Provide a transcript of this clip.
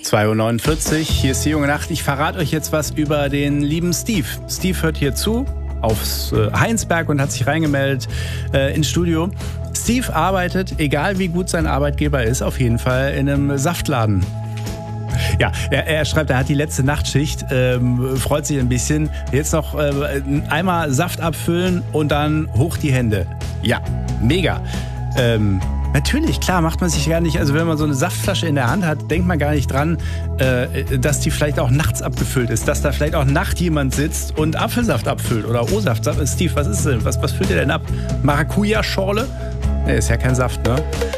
2:49 Uhr, hier ist die junge Nacht. Ich verrate euch jetzt was über den lieben Steve. Steve hört hier zu aufs Heinsberg und hat sich reingemeldet ins Studio. Steve arbeitet, egal wie gut sein Arbeitgeber ist, auf jeden Fall in einem Saftladen. Ja, er schreibt, er hat die letzte Nachtschicht, freut sich ein bisschen. Jetzt noch einmal Saft abfüllen und dann hoch die Hände. Ja, mega. Natürlich, klar, macht man sich gar nicht, also wenn man so eine Saftflasche in der Hand hat, denkt man gar nicht dran, dass die vielleicht auch nachts abgefüllt ist, dass da vielleicht auch nachts jemand sitzt und Apfelsaft abfüllt oder O-Saft. Steve, was ist denn? Was füllt ihr denn ab? Maracuja-Schorle? Nee, ist ja kein Saft, ne?